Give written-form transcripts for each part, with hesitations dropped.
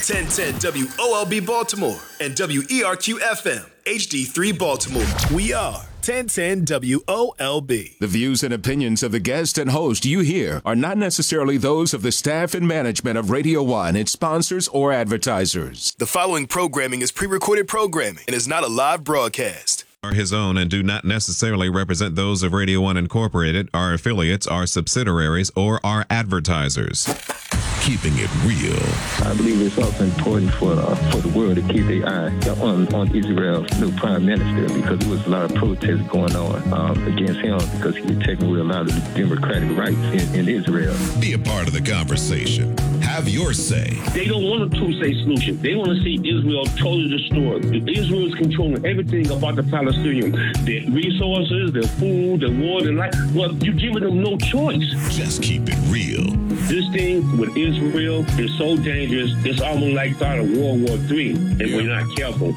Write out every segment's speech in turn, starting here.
1010 WOLB Baltimore and WERQ FM HD3 Baltimore. We are 1010 WOLB. The views and opinions of the guest and host you hear are not necessarily those of the staff and management of Radio 1, its sponsors, or advertisers. The following programming is pre-recorded programming and is not a live broadcast. Are his own and do not necessarily represent those of Radio 1 Incorporated, our affiliates, our subsidiaries, or our advertisers. Keeping it real. I believe it's also important for the world to keep their eye on Israel's new prime minister, because there was a lot of protests going on against him because he was taking away a lot of the democratic rights in Israel. Be a part of the conversation. Have your say. They don't want a two-state solution. They want to see Israel totally destroyed. Israel is controlling everything about the Palestinians. Their resources, their food, their water, and life. Well, you're giving them no choice. Just keep it real. This thing with Israel is so dangerous, it's almost like start of World War III if we're not careful.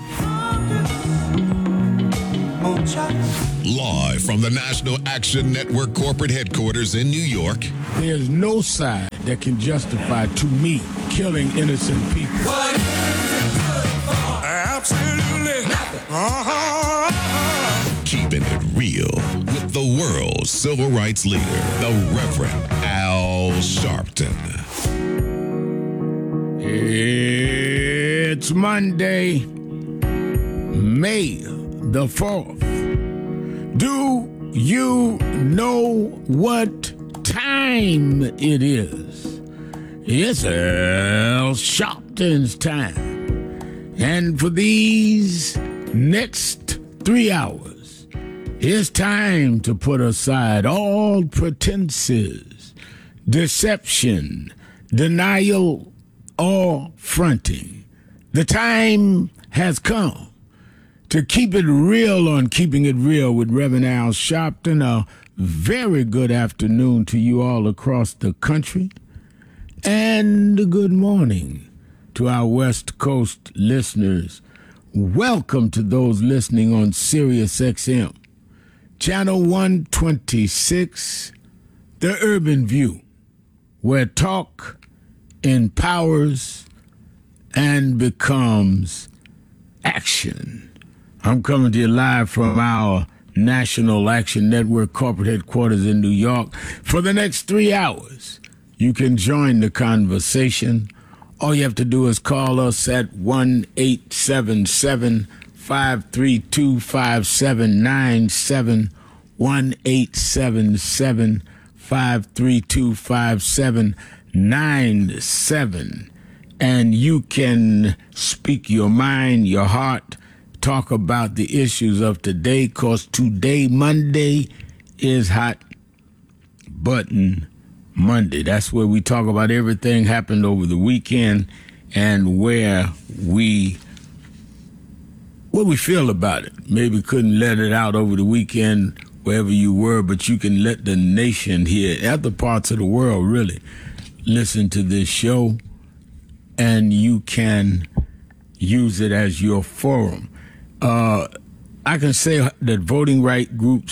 Live from the National Action Network corporate headquarters in New York. There's no side that can justify, to me, killing innocent people. Absolutely nothing. Keeping it real with the world's civil rights leader, the Reverend Al Sharpton. It's Monday, May the 4th. Do you know what time it is? It's Al Sharpton's time. And for these next 3 hours, it's time to put aside all pretenses, deception, denial, or fronting. The time has come to keep it real on Keeping It Real with Reverend Al Sharpton. A very good afternoon to you all across the country. And good morning to our West Coast listeners. Welcome to those listening on Sirius XM, Channel 126, The Urban View, where talk empowers and becomes action. I'm coming to you live from our National Action Network corporate headquarters in New York. For the next 3 hours, you can join the conversation. All you have to do is call us at 1-877-532-5797, 1-877-532-5797. And you can speak your mind, your heart, talk about the issues of today, because today, Monday, is Hot Button Monday. That's where we talk about everything happened over the weekend and where we feel about it. Maybe couldn't let it out over the weekend wherever you were, but you can let the nation hear, other parts of the world really, listen to this show, and you can use it as your forum. I can say that voting rights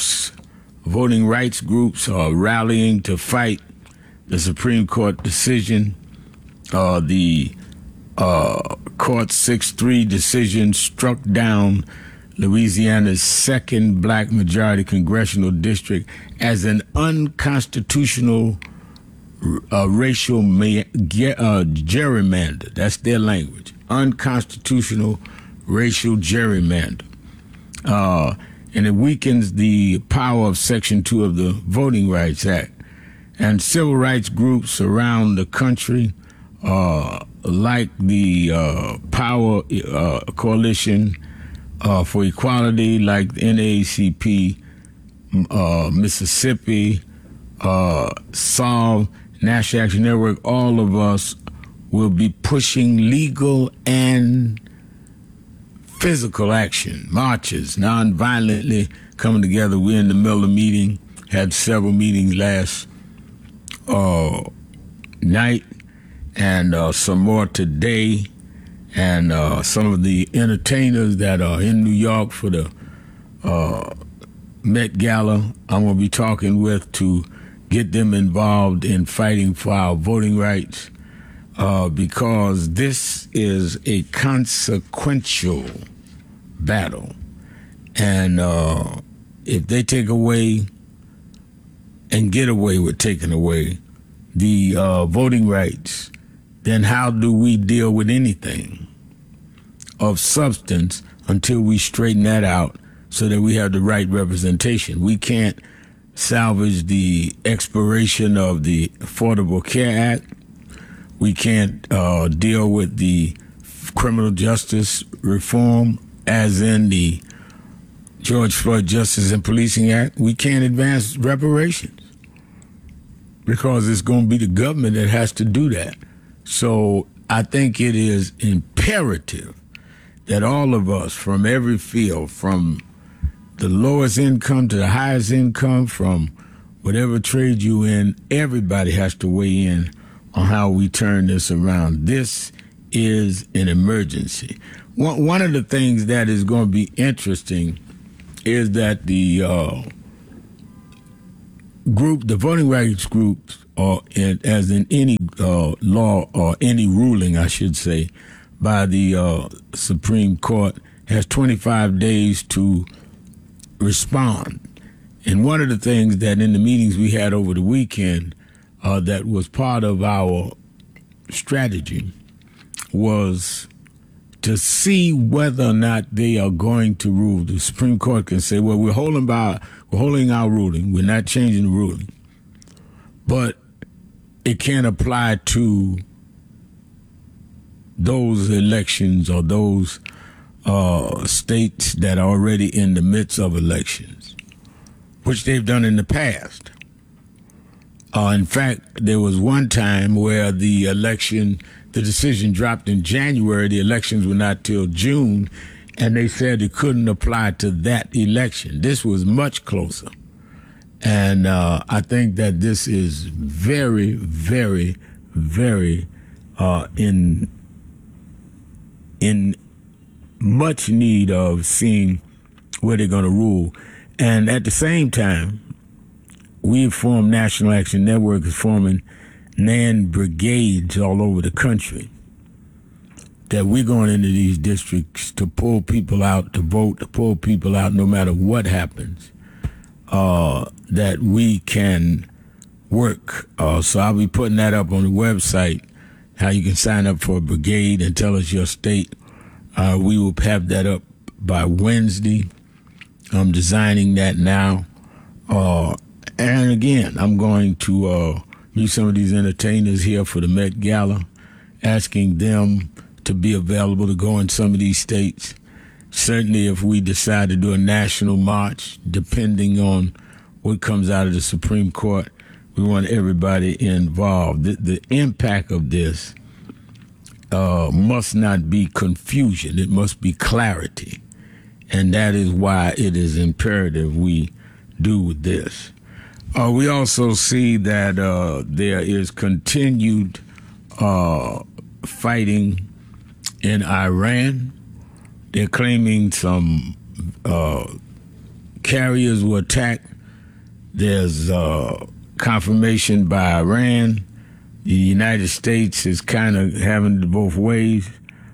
groups are rallying to fight the Supreme Court decision. The Court 6-3 decision struck down Louisiana's second black majority congressional district as an unconstitutional racial gerrymander. That's their language. Unconstitutional racial gerrymander. And it weakens the power of Section 2 of the Voting Rights Act. And civil rights groups around the country, like the Power Coalition for Equality, like the NAACP, Mississippi, SOLVE, National Action Network, all of us will be pushing legal and physical action, marches, non-violently coming together. We're in the middle of a meeting, had several meetings last night, and some more today, and some of the entertainers that are in New York for the Met Gala, I'm going to be talking with to get them involved in fighting for our voting rights. because this is a consequential battle. And if they take away and get away with taking away the voting rights, then how do we deal with anything of substance until we straighten that out so that we have the right representation? We can't salvage the expiration of the Affordable Care Act. We can't deal with the criminal justice reform, as in the George Floyd Justice and Policing Act. We can't advance reparations because it's going to be the government that has to do that. So I think it is imperative that all of us from every field, from the lowest income to the highest income, from whatever trade you in, everybody has to weigh in on how we turn this around. This is an emergency. One of the things that is going to be interesting is that the voting rights groups, as in any law or any ruling, I should say, by the Supreme Court, has 25 days to respond. And one of the things that in the meetings we had over the weekend that was part of our strategy was to see whether or not they are going to rule. The Supreme Court can say, well, we're holding our ruling, we're not changing the ruling, but it can't apply to those elections or those states that are already in the midst of elections, which they've done in the past. In fact, there was one time where the decision dropped in January, the elections were not till June, and they said it couldn't apply to that election. This was much closer. And I think that this is very, very, very in much need of seeing where they're going to rule. And at the same time, we've formed National Action Network is forming NAN brigades all over the country, that we're going into these districts to pull people out to vote, to pull people out no matter what happens, that we can work. So I'll be putting that up on the website, how you can sign up for a brigade and tell us your state. We will have that up by Wednesday. I'm designing that now. And again, I'm going to meet some of these entertainers here for the Met Gala, asking them to be available to go in some of these states. Certainly if we decide to do a national march, depending on what comes out of the Supreme Court, we want everybody involved. The impact of this must not be confusion. It must be clarity. And that is why it is imperative we do this. We also see that there is continued fighting in Iran. They're claiming some carriers were attacked. There's confirmation by Iran. The United States is kind of having it both ways.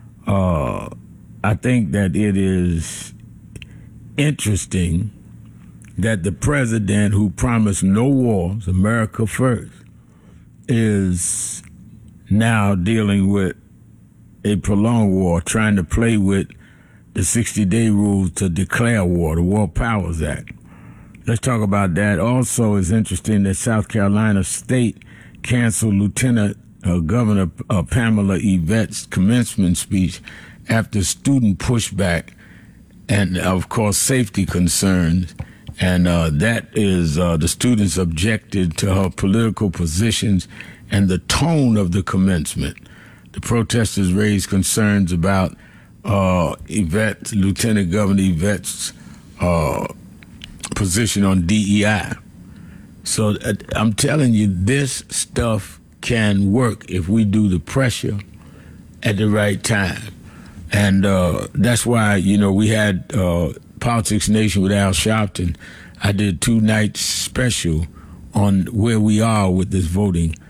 I think that it is interesting that the president who promised no wars, America first, is now dealing with a prolonged war, trying to play with the 60-day rule to declare war, the War Powers Act. Let's talk about that. Also, it's interesting that South Carolina State canceled Lieutenant Governor Pamela Yvette's commencement speech after student pushback and, of course, safety concerns. And that is the students objected to her political positions and the tone of the commencement. The protesters raised concerns about Lieutenant Governor Yvette's position on DEI. So I'm telling you, this stuff can work if we do the pressure at the right time. And that's why, we had Politics Nation with Al Sharpton. I did 2 nights special on where we are with this voting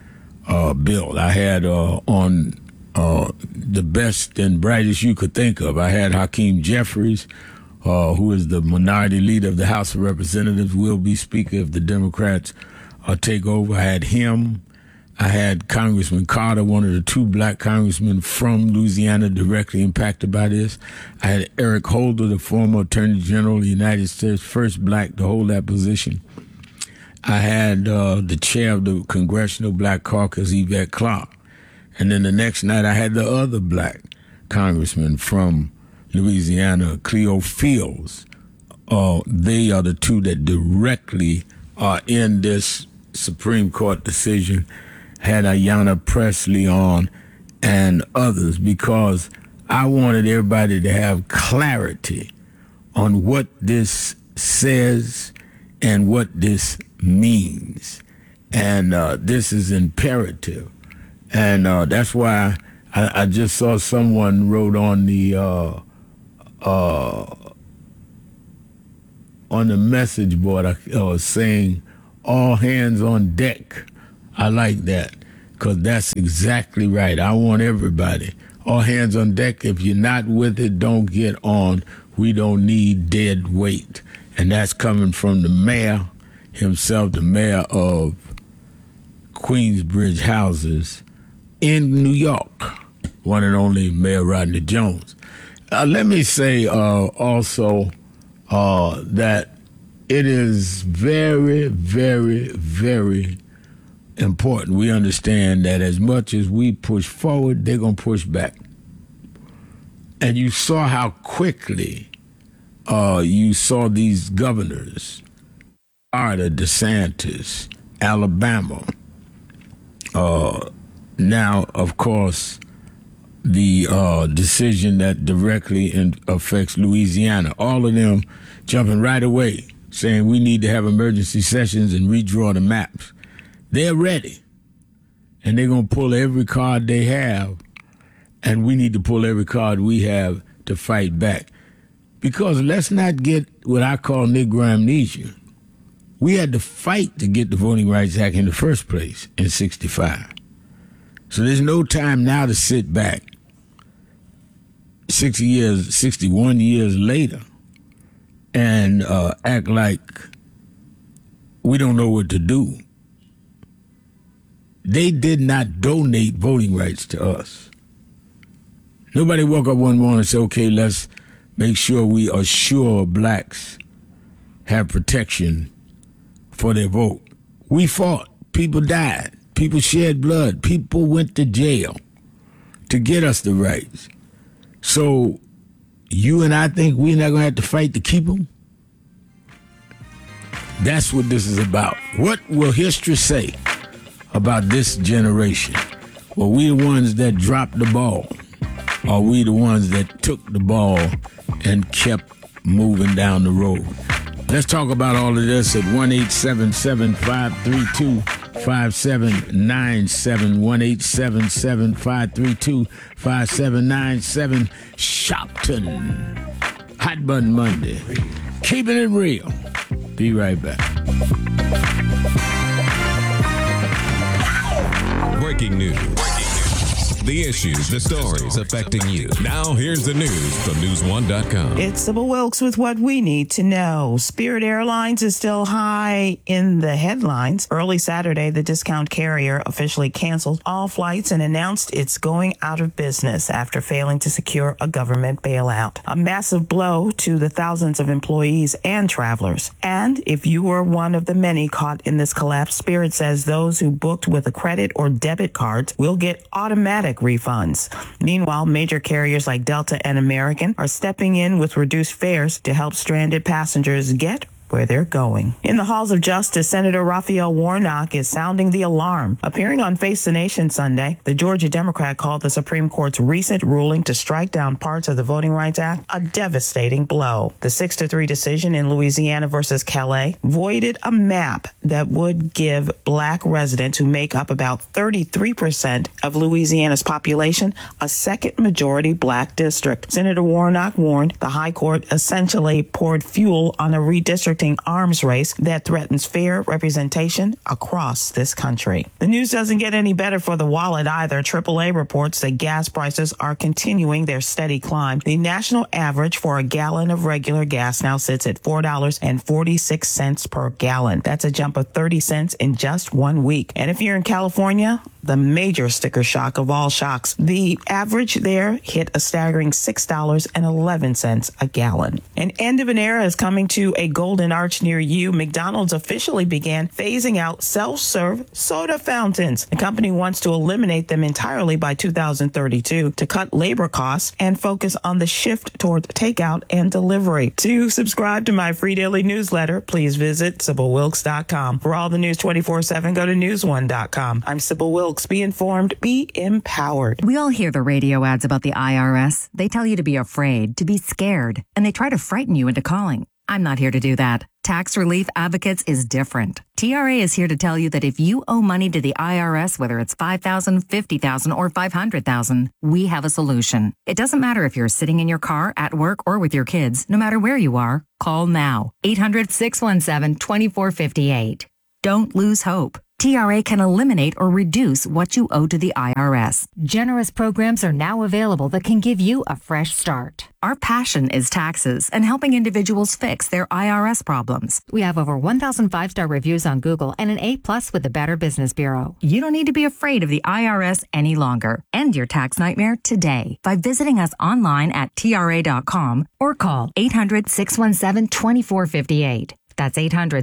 bill. I had on the best and brightest you could think of. I had Hakeem Jeffries, who is the minority leader of the House of Representatives, will be Speaker if the Democrats take over. I had him. I had Congressman Carter, one of the 2 black congressmen from Louisiana directly impacted by this. I had Eric Holder, the former Attorney General of the United States, first black to hold that position. I had the chair of the Congressional Black Caucus, Yvette Clarke. And then the next night I had the other black congressman from Louisiana, Cleo Fields. They are the 2 that directly are in this Supreme Court decision. Had Ayanna Pressley on and others, because I wanted everybody to have clarity on what this says and what this means. And this is imperative. And that's why I just saw someone wrote on the message board saying, all hands on deck. I like that, because that's exactly right. I want everybody. All hands on deck. If you're not with it, don't get on. We don't need dead weight. And that's coming from the mayor himself, the mayor of Queensbridge Houses in New York, one and only Mayor Rodney Jones. Let me say also that it is very, very, very important we understand that as much as we push forward, they're going to push back. And you saw how quickly you saw these governors, Florida, DeSantis, Alabama. Now, of course, the decision that directly affects Louisiana, all of them jumping right away, saying we need to have emergency sessions and redraw the maps. They're ready, and they're going to pull every card they have, and we need to pull every card we have to fight back. Because let's not get what I call Negro amnesia. We had to fight to get the Voting Rights Act in the first place in 65. So there's no time now to sit back 61 years later and act like we don't know what to do. They did not donate voting rights to us. Nobody woke up one morning and said, okay, let's make sure we assure blacks have protection for their vote. We fought. People died. People shed blood. People went to jail to get us the rights. So you and I think we're not going to have to fight to keep them? That's what this is about. What will history say about this generation? Were we the ones that dropped the ball? Or are we the ones that took the ball and kept moving down the road? Let's talk about all of this at 1-877-532-5797, 1-877-532-5797. Shopton. Hot Button Monday. Keeping it real. Be right back. Breaking news. The issues, the stories affecting you. Now here's the news from News1.com. It's Sybil Wilkes with what we need to know. Spirit Airlines is still high in the headlines. Early Saturday, the discount carrier officially canceled all flights and announced it's going out of business after failing to secure a government bailout. A massive blow to the thousands of employees and travelers. And if you were one of the many caught in this collapse, Spirit says those who booked with a credit or debit cards will get automatic refunds. Meanwhile, major carriers like Delta and American are stepping in with reduced fares to help stranded passengers get where they're going. In the halls of justice, Senator Raphael Warnock is sounding the alarm. Appearing on Face the Nation Sunday, the Georgia Democrat called the Supreme Court's recent ruling to strike down parts of the Voting Rights Act a devastating blow. The 6-3 decision in Louisiana versus Calais voided a map that would give black residents who make up about 33% of Louisiana's population a second majority black district. Senator Warnock warned the high court essentially poured fuel on a redistricting conflicting arms race that threatens fair representation across this country. The news doesn't get any better for the wallet either. AAA reports that gas prices are continuing their steady climb. The national average for a gallon of regular gas now sits at $4.46 per gallon. That's a jump of 30 cents in just 1 week. And if you're in California, the major sticker shock of all shocks, the average there hit a staggering $6.11 a gallon. An end of an era is coming to a Golden Arch near you. McDonald's officially began phasing out self-serve soda fountains. The company wants to eliminate them entirely by 2032 to cut labor costs and focus on the shift toward takeout and delivery. To subscribe to my free daily newsletter, please visit SybylWilkes.com. For all the news 24/7, go to newsone.com. I'm Sybil Wilkes. Be informed, be empowered. We all hear the radio ads about the IRS. They tell you to be afraid, to be scared, and they try to frighten you into calling. I'm not here to do that. Tax Relief Advocates is different. TRA is here to tell you that if you owe money to the IRS, whether it's $5,000, $50,000, or $500,000, we have a solution. It doesn't matter if you're sitting in your car, at work, or with your kids. No matter where you are, call now. 800-617-2458. Don't lose hope. TRA can eliminate or reduce what you owe to the IRS. Generous programs are now available that can give you a fresh start. Our passion is taxes and helping individuals fix their IRS problems. We have over 1,000 5-star reviews on Google and an A+ with the Better Business Bureau. You don't need to be afraid of the IRS any longer. End your tax nightmare today by visiting us online at TRA.com or call 800-617-2458. That's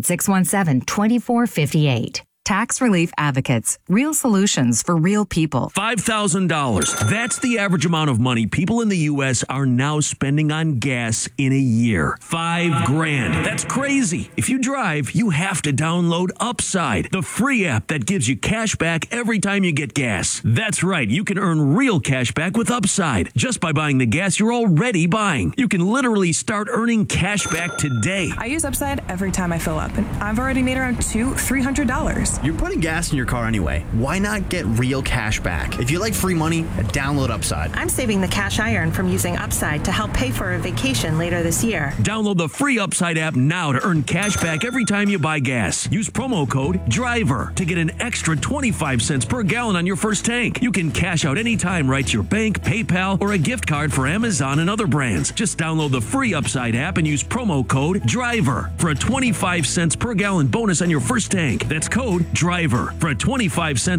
800-617-2458. Tax Relief Advocates. Real solutions for real people. $5,000. That's the average amount of money people in the U.S. are now spending on gas in a year. $5,000. That's crazy. If you drive, you have to download Upside, the free app that gives you cash back every time you get gas. That's right. You can earn real cash back with Upside just by buying the gas you're already buying. You can literally start earning cash back today. I use Upside every time I fill up, and I've already made around $200-$300. You're putting gas in your car anyway. Why not get real cash back? If you like free money, download Upside. I'm saving the cash I earn from using Upside to help pay for a vacation later this year. Download the free Upside app now to earn cash back every time you buy gas. Use promo code DRIVER to get an extra 25 cents per gallon on your first tank. You can cash out anytime right to your bank, PayPal, or a gift card for Amazon and other brands. Just download the free Upside app and use promo code DRIVER for a 25 cents per gallon bonus on your first tank. That's code DRIVER for a 25 cents.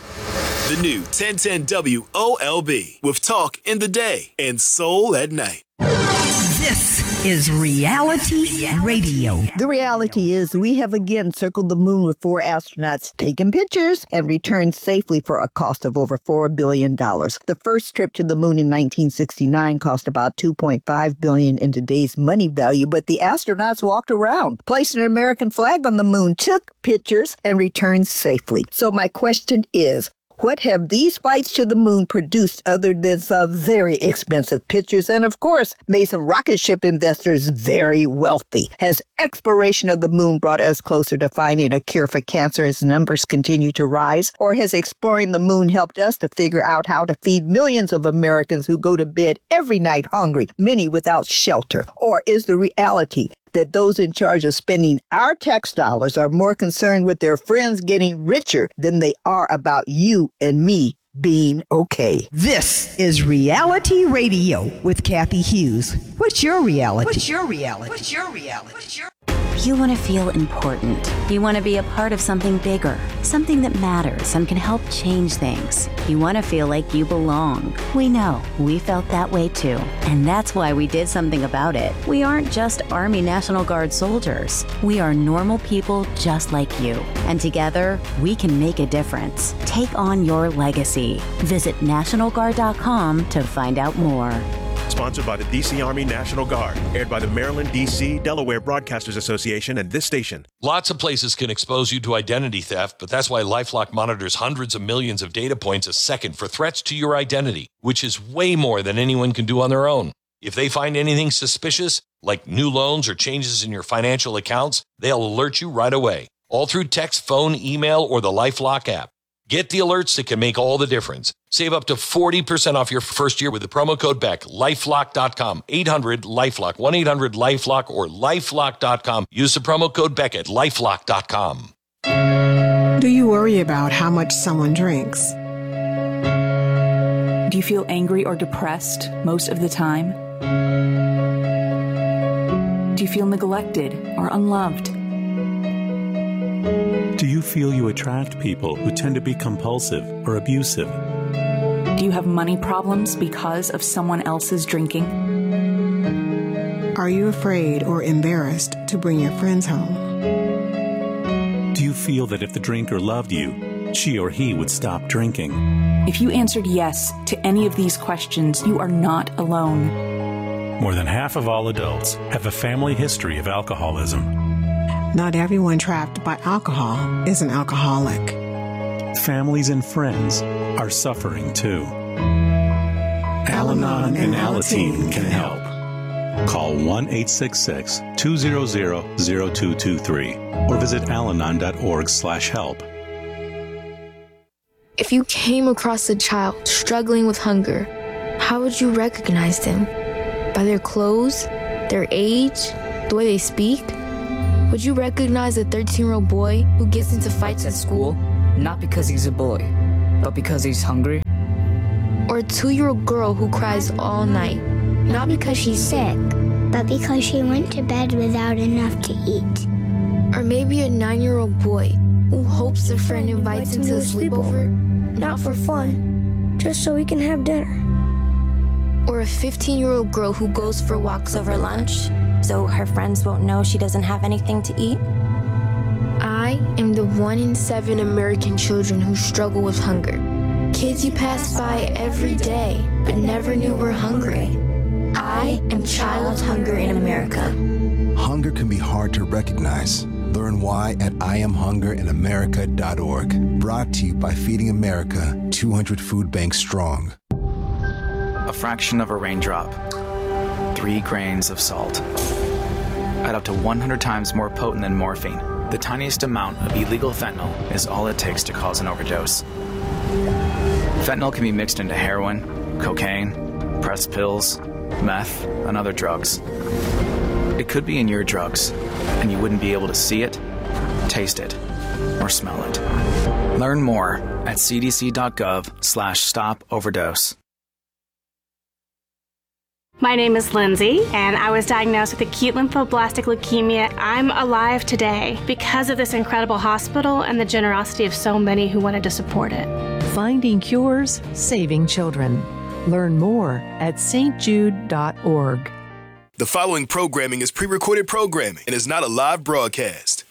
The new 1010 WOLB with talk in the day and soul at night. This is Reality Radio. The reality is we have again circled the moon with 4 astronauts taking pictures and returned safely for a cost of over $4 billion. The first trip to the moon in 1969 cost about $2.5 billion in today's money value, but the astronauts walked around, placed an American flag on the moon, took pictures, and returned safely. So my question is, what have these flights to the moon produced other than some very expensive pictures and, of course, made some rocket ship investors very wealthy? Has exploration of the moon brought us closer to finding a cure for cancer as numbers continue to rise? Or has exploring the moon helped us to figure out how to feed millions of Americans who go to bed every night hungry, many without shelter? Or is the reality that those in charge of spending our tax dollars are more concerned with their friends getting richer than they are about you and me being okay? This is Reality Radio with Kathy Hughes. What's your reality? What's your reality? What's your reality? What's your You want to feel important. You want to be a part of something bigger, something that matters and can help change things. You want to feel like you belong. We know. We felt that way too. And that's why we did something about it. We aren't just Army National Guard soldiers. We are normal people just like you. And together, we can make a difference. Take on your legacy. Visit NationalGuard.com to find out more. Sponsored by the D.C. Army National Guard. Aired by the Maryland, D.C., Delaware Broadcasters Association and this station. Lots of places can expose you to identity theft, but that's why LifeLock monitors hundreds of millions of data points a second for threats to your identity, which is way more than anyone can do on their own. If they find anything suspicious, like new loans or changes in your financial accounts, they'll alert you right away, all through text, phone, email, or the LifeLock app. Get the alerts that can make all the difference. Save up to 40% off your first year with the promo code BECK. LifeLock.com. 800-LIFELOCK. 1-800-LIFELOCK or LifeLock.com. Use the promo code BECK at LifeLock.com. Do you worry about how much someone drinks? Do you feel angry or depressed most of the time? Do you feel neglected or unloved? Do you feel you attract people who tend to be compulsive or abusive? Do you have money problems because of someone else's drinking? Are you afraid or embarrassed to bring your friends home? Do you feel that if the drinker loved you, she or he would stop drinking? If you answered yes to any of these questions, you are not alone. More than half of all adults have a family history of alcoholism. Not everyone trapped by alcohol is an alcoholic. Families and friends are suffering too. Al-Anon and Alateen can help. Call 1-866-200-0223 or visit alanon.org/help. If you came across a child struggling with hunger, how would you recognize them? By their clothes, their age, the way they speak? Would you recognize a 13-year-old boy who gets into fights at school? Not because he's a boy, but because he's hungry. Or a 2-year-old girl who cries all night? Not because she's sick, but because she went to bed without enough to eat. Or maybe a 9-year-old boy who hopes a friend invites him to a sleepover, not for fun, just so we can have dinner. Or a 15-year-old girl who goes for walks over lunch, so her friends won't know she doesn't have anything to eat. I am the 1 in 7 American children who struggle with hunger. Kids you pass by every day, but never knew were hungry. I am Child Hunger in America. Hunger can be hard to recognize. Learn why at IamHungerInAmerica.org. Brought to you by Feeding America, 200 food banks strong. A fraction of a raindrop. 3 grains of salt. At up to 100 times more potent than morphine, the tiniest amount of illegal fentanyl is all it takes to cause an overdose. Fentanyl can be mixed into heroin, cocaine, pressed pills, meth, and other drugs. It could be in your drugs, and you wouldn't be able to see it, taste it, or smell it. Learn more at cdc.gov/stop-overdose. My name is Lindsay, and I was diagnosed with acute lymphoblastic leukemia. I'm alive today because of this incredible hospital and the generosity of so many who wanted to support it. Finding cures, saving children. Learn more at stjude.org. The following programming is pre-recorded programming and is not a live broadcast.